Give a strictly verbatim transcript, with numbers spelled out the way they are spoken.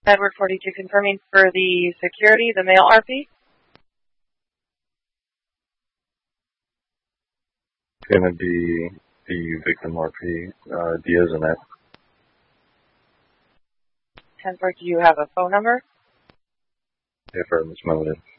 Edward forty-two confirming for the security, the male R P. It's going to be the victim R P, uh, Diaz Annette. ten four, do you have a phone number? Yeah, for this moment.